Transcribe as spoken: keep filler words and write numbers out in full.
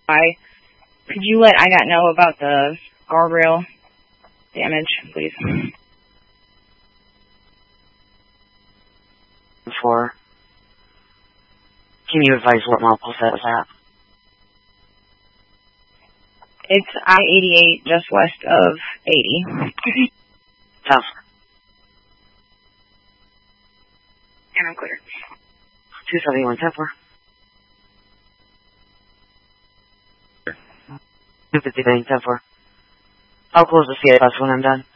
I could you let I got know about the guardrail damage, please? Four. Can you advise what mile post that was at? It's I eighty-eight, just west of eighty. Tough. And I'm clear. two seventy-one, ten four. two fifty-nine, ten four. I'll close the C I S when I'm done.